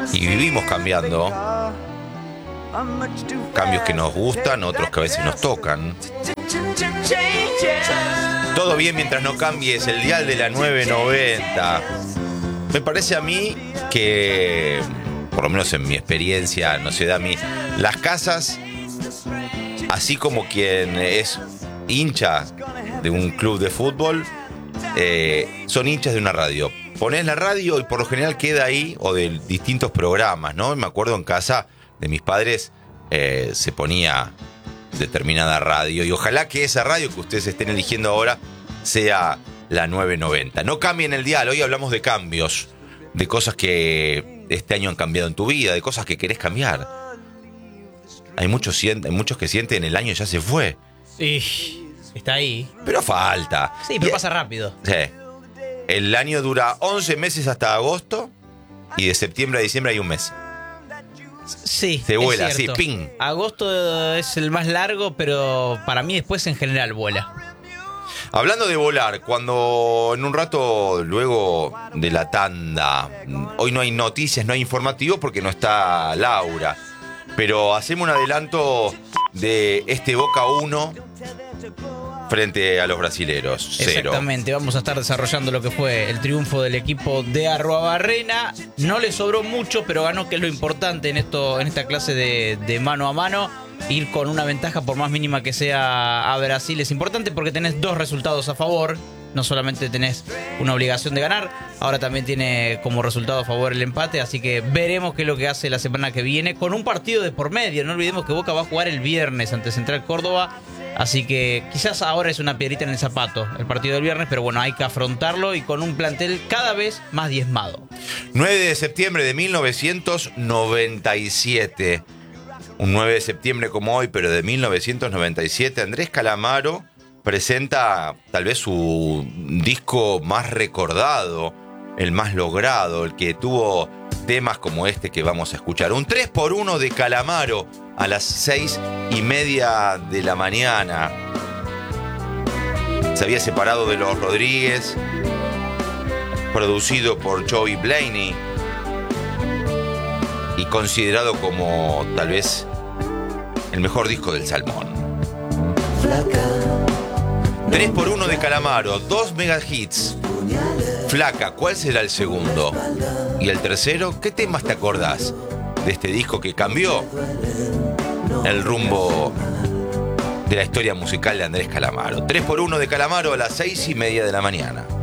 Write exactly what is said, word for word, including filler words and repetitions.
Y vivimos cambiando. Cambios que nos gustan, otros que a veces nos tocan. Todo bien mientras no cambies el dial de la nueve noventa. Me parece a mí que, por lo menos en mi experiencia, no se da a mí, las casas, así como quien es hincha de un club de fútbol, eh, son hinchas de una radio. Ponés la radio y por lo general queda ahí, o de distintos programas, ¿no? Me acuerdo en casa de mis padres eh, se ponía determinada radio, y ojalá que esa radio que ustedes estén eligiendo ahora sea la nueve noventa. No cambien el dial, hoy hablamos de cambios, de cosas que este año han cambiado en tu vida, de cosas que querés cambiar. Hay muchos, hay muchos que sienten el año ya se fue. Sí, está ahí. Pero falta. Sí, pero y, pasa rápido. Sí. El año dura once meses hasta agosto, y de septiembre a diciembre hay un mes. Sí, se vuela, es sí, ping. Agosto es el más largo, pero para mí después en general vuela. Hablando de volar, cuando en un rato luego de la tanda, hoy no hay noticias, no hay informativo porque no está Laura, pero hacemos un adelanto de este Boca uno frente a los brasileros, cero. Exactamente, vamos a estar desarrollando lo que fue el triunfo del equipo de Arruabarrena. No le sobró mucho, pero ganó, que es lo importante en esto, en esta clase de, de mano a mano. Ir con una ventaja, por más mínima que sea, a Brasil es importante porque tenés dos resultados a favor. No solamente tenés una obligación de ganar, ahora también tiene como resultado a favor el empate. Así que veremos qué es lo que hace la semana que viene con un partido de por medio. No olvidemos que Boca va a jugar el viernes ante Central Córdoba. Así que quizás ahora es una piedrita en el zapato el partido del viernes, pero bueno, hay que afrontarlo y con un plantel cada vez más diezmado. nueve de septiembre de mil novecientos noventa y siete. Un nueve de septiembre como hoy, pero de mil novecientos noventa y siete, Andrés Calamaro presenta tal vez su disco más recordado, el más logrado, el que tuvo temas como este que vamos a escuchar. Un tres por uno de Calamaro a las seis y media de la mañana. Se había separado de Los Rodríguez, producido por Joey Blaney y considerado como tal vez el mejor disco del Salmón. tres por uno de Calamaro, dos mega hits. Flaca, ¿cuál será el segundo? Y el tercero, ¿qué temas te acordás de este disco que cambió el rumbo de la historia musical de Andrés Calamaro? tres por uno de Calamaro a las seis y media de la mañana.